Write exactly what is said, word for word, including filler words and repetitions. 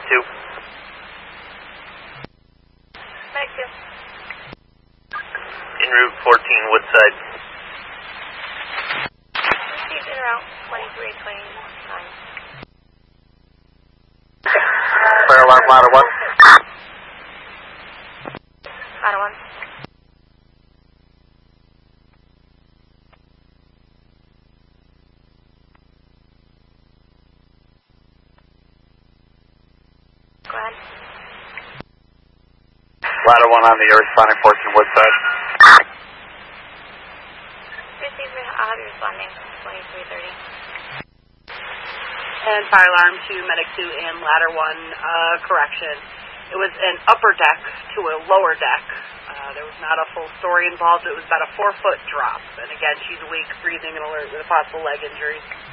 two. Medic two. En route fourteen, Woodside. Received in route twenty-three twenty-nine. Fire alarm, ladder one. Ladder one. Go ahead. Ladder one on the air responding fourteen, Woodside. Received, I'll have you responding twenty-three thirty. And fire alarm two, medic two, and ladder one, uh, correction. It was an upper deck to a lower deck. Uh, there was not a full story involved. It was about a four-foot drop. And again, she's awake, breathing, and alert with a possible leg injury.